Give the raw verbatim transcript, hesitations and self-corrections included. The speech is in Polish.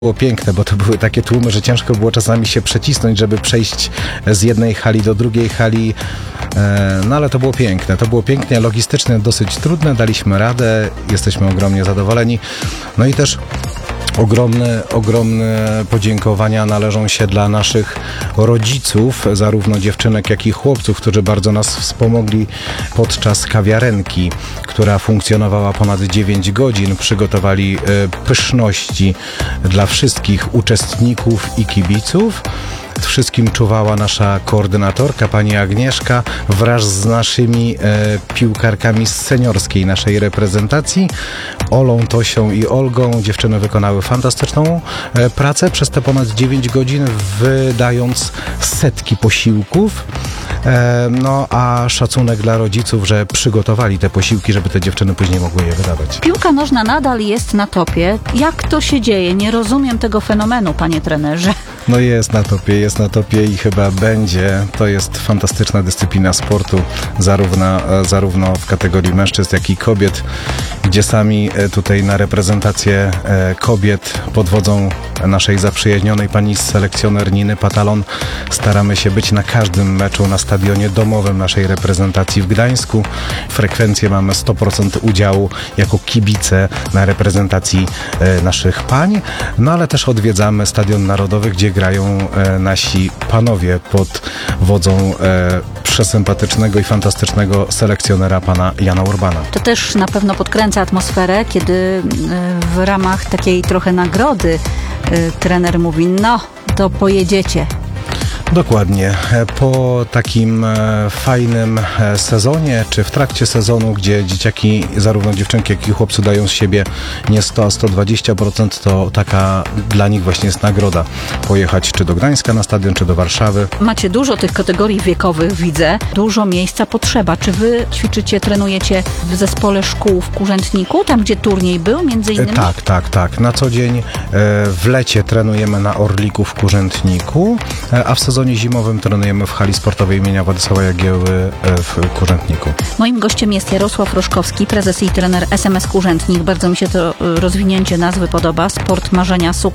Było piękne, bo to były takie tłumy, że ciężko było czasami się przecisnąć, żeby przejść z jednej hali do drugiej hali. No ale to było piękne, to było pięknie, logistycznie dosyć trudne, daliśmy radę, jesteśmy ogromnie zadowoleni. No i też Ogromne, ogromne podziękowania należą się dla naszych rodziców, zarówno dziewczynek, jak i chłopców, którzy bardzo nas wspomogli podczas kawiarenki, która funkcjonowała ponad dziewięć godzin. Przygotowali pyszności dla wszystkich uczestników i kibiców. Wszystkim czuwała nasza koordynatorka, pani Agnieszka, wraz z naszymi e, piłkarkami z seniorskiej naszej reprezentacji, Olą, Tosią i Olgą. Dziewczyny wykonały fantastyczną e, pracę przez te ponad dziewięć godzin, wydając setki posiłków. E, no a szacunek dla rodziców, że przygotowali te posiłki, żeby te dziewczyny później mogły je wydawać. Piłka nożna nadal jest na topie. Jak to się dzieje? Nie rozumiem tego fenomenu, panie trenerze. No jest na topie, jest na topie i chyba będzie. To jest fantastyczna dyscyplina sportu, zarówno, zarówno w kategorii mężczyzn, jak i kobiet, gdzie sami tutaj na reprezentację kobiet pod wodzą naszej zaprzyjaźnionej pani selekcjoner Niny Patalon staramy się być na każdym meczu na stadionie domowym naszej reprezentacji w Gdańsku. Frekwencję mamy sto procent udziału jako kibice na reprezentacji naszych pań, no ale też odwiedzamy Stadion Narodowy, gdzie grają e, nasi panowie pod wodzą e, przesympatycznego i fantastycznego selekcjonera pana Jana Urbana. To też na pewno podkręca atmosferę, kiedy e, w ramach takiej trochę nagrody e, trener mówi, no to pojedziecie. Dokładnie. Po takim fajnym sezonie, czy w trakcie sezonu, gdzie dzieciaki, zarówno dziewczynki, jak i chłopcy dają z siebie nie sto, a sto dwadzieścia procent, to taka dla nich właśnie jest nagroda. Pojechać czy do Gdańska na stadion, czy do Warszawy. Macie dużo tych kategorii wiekowych, widzę. Dużo miejsca potrzeba. Czy wy ćwiczycie, trenujecie w zespole szkół w Kurzętniku, tam gdzie turniej był między innymi? Tak, tak, tak. Na co dzień w lecie trenujemy na Orliku w Kurzętniku, a w sezonie zimowym trenujemy w hali sportowej imienia Władysława Jagieły w Kurzętniku. Moim gościem jest Jarosław Roszkowski, prezes i trener S M S Kurzętnik. Bardzo mi się to rozwinięcie nazwy podoba. Sport marzenia, sukces.